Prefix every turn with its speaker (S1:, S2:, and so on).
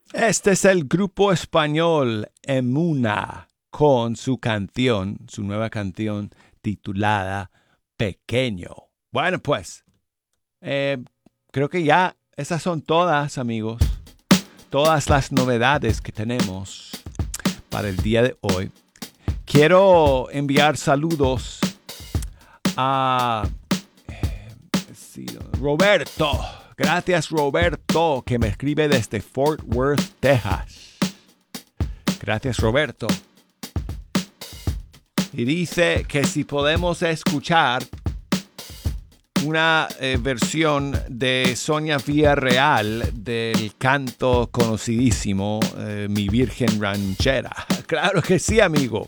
S1: Este es el grupo español Emuna con su canción, su nueva canción titulada Pequeño. Bueno, pues, eh, creo que ya esas son todas, amigos. Todas las novedades que tenemos para el día de hoy. Quiero enviar saludos a sí, Roberto. Gracias, Roberto, que me escribe desde Fort Worth, Texas. Gracias, Roberto. Y dice que si podemos escuchar una versión de Sonia Villarreal del canto conocidísimo Mi Virgen Ranchera. Claro que sí, amigo.